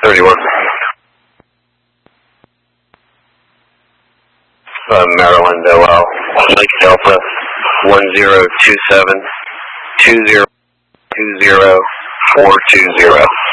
31. Maryland OL, Lake Delta, 1027 2020 420.